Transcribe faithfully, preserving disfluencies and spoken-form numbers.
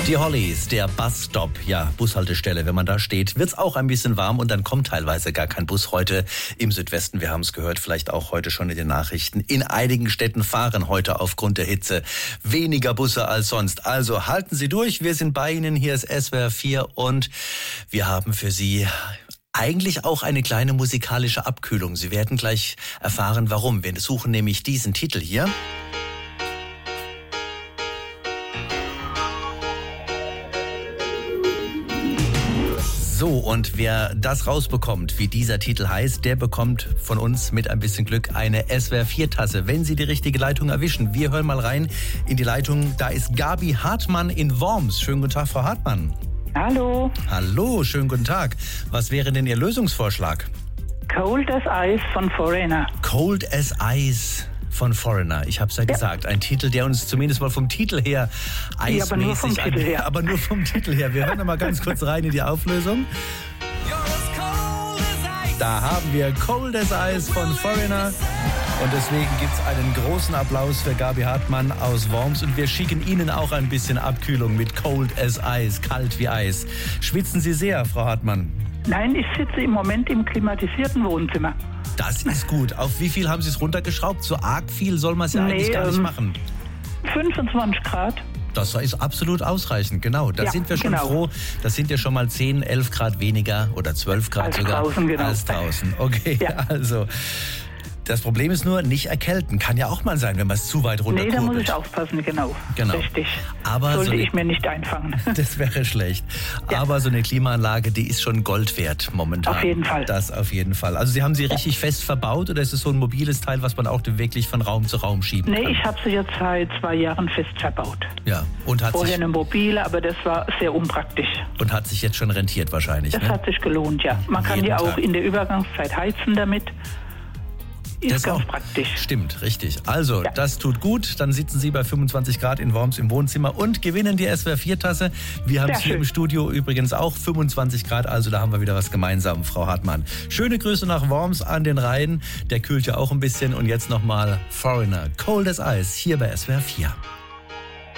Die Hollies, der Busstop, ja, Bushaltestelle. Wenn man da steht, wird's auch ein bisschen warm und dann kommt teilweise gar kein Bus heute im Südwesten. Wir haben es gehört, vielleicht auch heute schon in den Nachrichten. In einigen Städten fahren heute aufgrund der Hitze weniger Busse als sonst. Also halten Sie durch, wir sind bei Ihnen. Hier ist S W R vier und wir haben für Sie eigentlich auch eine kleine musikalische Abkühlung. Sie werden gleich erfahren, warum. Wir suchen nämlich diesen Titel hier. So, und wer das rausbekommt, wie dieser Titel heißt, der bekommt von uns mit ein bisschen Glück eine S W R vier Tasse, wenn Sie die richtige Leitung erwischen. Wir hören mal rein in die Leitung. Da ist Gabi Hartmann in Worms. Schönen guten Tag, Frau Hartmann. Hallo. Hallo, schönen guten Tag. Was wäre denn Ihr Lösungsvorschlag? Cold as Ice von Foreigner. Cold as Ice von Foreigner. Ich habe es ja, ja gesagt, ein Titel, der uns zumindest mal vom Titel her eismäßig... Ja, aber nur vom Titel her. An, aber nur vom Titel her. Wir hören noch mal ganz kurz rein in die Auflösung. Da haben wir Cold as Ice von Foreigner. Und deswegen gibt's einen großen Applaus für Gabi Hartmann aus Worms. Und wir schicken Ihnen auch ein bisschen Abkühlung mit Cold as Ice, kalt wie Eis. Schwitzen Sie sehr, Frau Hartmann? Nein, ich sitze im Moment im klimatisierten Wohnzimmer. Das ist gut. Auf wie viel haben Sie es runtergeschraubt? So arg viel soll man es ja nee, eigentlich gar nicht ähm, machen. fünfundzwanzig Grad. Das ist absolut ausreichend, genau. Da ja, sind wir schon genau. froh. Das sind ja schon mal zehn, elf Grad weniger oder zwölf Grad als sogar draußen, genau. als draußen. Okay, ja. Also das Problem ist nur, nicht erkälten. Kann ja auch mal sein, wenn man es zu weit runterkurbelt. Nee, da muss ich aufpassen, genau. genau. Richtig. Aber Sollte so eine, ich mir nicht einfangen. Das wäre schlecht. Ja. Aber so eine Klimaanlage, die ist schon Gold wert momentan. Auf jeden Fall. Das auf jeden Fall. Also Sie haben sie richtig ja. fest verbaut oder ist es so ein mobiles Teil, was man auch wirklich von Raum zu Raum schieben nee, kann? Nee, ich habe sie jetzt seit zwei Jahren fest verbaut. Ja. Und hat Vorher sich, eine mobile, aber das war sehr unpraktisch. Und hat sich jetzt schon rentiert wahrscheinlich, Das ne? hat sich gelohnt, ja. Man kann Jeden ja auch Tag. in der Übergangszeit heizen damit. Ist das ganz auch praktisch. Stimmt, richtig. Also, ja. das tut gut. Dann sitzen Sie bei fünfundzwanzig Grad in Worms im Wohnzimmer und gewinnen die S W R vier Tasse. Wir haben es hier im Studio übrigens auch fünfundzwanzig Grad. Also, da haben wir wieder was gemeinsam, Frau Hartmann. Schöne Grüße nach Worms an den Rhein. Der kühlt ja auch ein bisschen. Und jetzt nochmal Foreigner, Cold as Ice, hier bei S W R vier.